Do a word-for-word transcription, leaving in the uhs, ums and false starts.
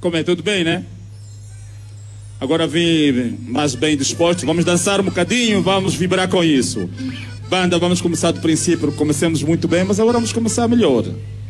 Como é? Tudo bem, né? Agora vim mais bem disposto. Vamos dançar um bocadinho, vamos vibrar com isso. Banda, vamos começar do princípio. Comecemos muito bem, mas agora vamos começar melhor.